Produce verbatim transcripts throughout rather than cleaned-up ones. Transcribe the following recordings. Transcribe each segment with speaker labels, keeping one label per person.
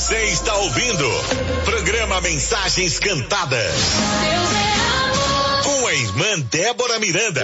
Speaker 1: Você está ouvindo programa Mensagens Cantadas.
Speaker 2: Deus é amor.
Speaker 1: Com a irmã Débora Miranda.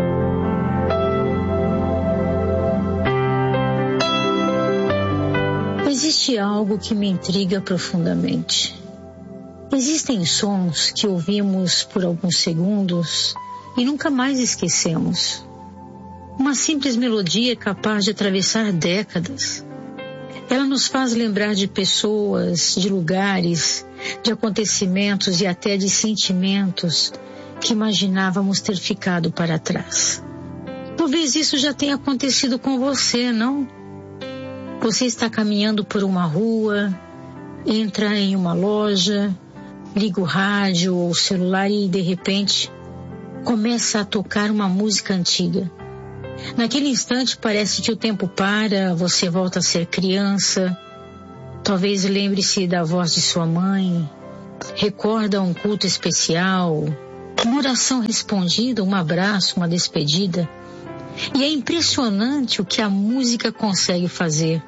Speaker 3: Existe algo que me intriga profundamente. Existem sons que ouvimos por alguns segundos e nunca mais esquecemos. Uma simples melodia é capaz de atravessar décadas. Ela nos faz lembrar de pessoas, de lugares, de acontecimentos e até de sentimentos que imaginávamos ter ficado para trás. Talvez isso já tenha acontecido com você, não? Você está caminhando por uma rua, entra em uma loja, liga o rádio ou o celular e, de repente, começa a tocar uma música antiga. Naquele instante parece que o tempo para, você volta a ser criança. Talvez lembre-se da voz de sua mãe, recorda um culto especial, uma oração respondida, um abraço, uma despedida. E é impressionante o que a música consegue fazer.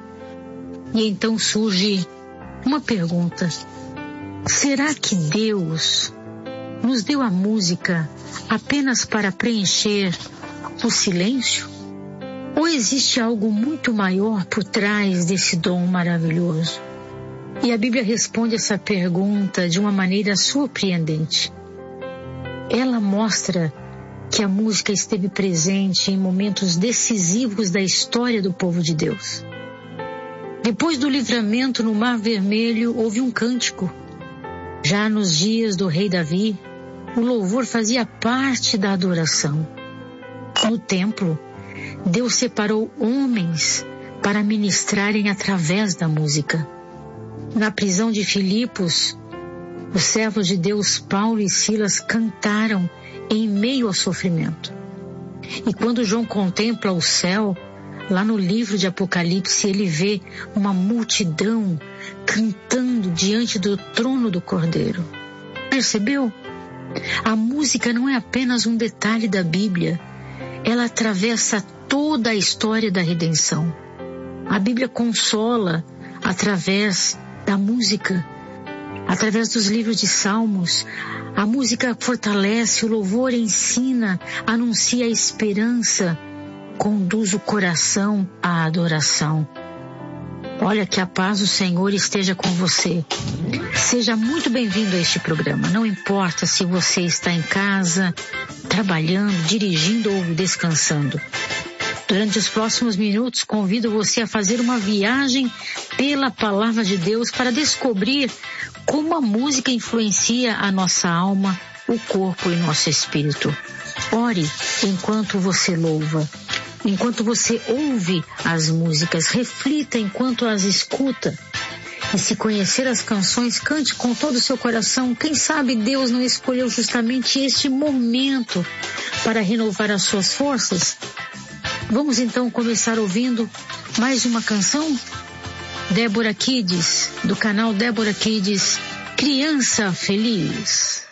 Speaker 3: E então surge uma pergunta: será que Deus nos deu a música apenas para preencher o silêncio? Ou existe algo muito maior por trás desse dom maravilhoso? E a Bíblia responde essa pergunta de uma maneira surpreendente. Ela mostra que a música esteve presente em momentos decisivos da história do povo de Deus. Depois do livramento no Mar Vermelho, houve um cântico. Já nos dias do rei Davi, o louvor fazia parte da adoração. No templo, Deus separou homens para ministrarem através da música. Na prisão de Filipos, os servos de Deus Paulo e Silas cantaram em meio ao sofrimento. E quando João contempla o céu, lá no livro de Apocalipse, ele vê uma multidão cantando diante do trono do Cordeiro. Percebeu? A música não é apenas um detalhe da Bíblia. Ela atravessa toda a história da redenção. A Bíblia consola através da música, através dos livros de Salmos. A música fortalece, o louvor ensina, anuncia a esperança, conduz o coração à adoração. Olha, que a paz do Senhor esteja com você. Seja muito bem-vindo a este programa. Não importa se você está em casa, trabalhando, dirigindo ou descansando. Durante os próximos minutos, convido você a fazer uma viagem pela Palavra de Deus para descobrir como a música influencia a nossa alma, o corpo e nosso espírito. Ore enquanto você louva. Enquanto você ouve as músicas, reflita enquanto as escuta. E se conhecer as canções, cante com todo o seu coração. Quem sabe Deus não escolheu justamente este momento para renovar as suas forças? Vamos então começar ouvindo mais uma canção? Débora Kids, do canal Débora Kids, Criança Feliz.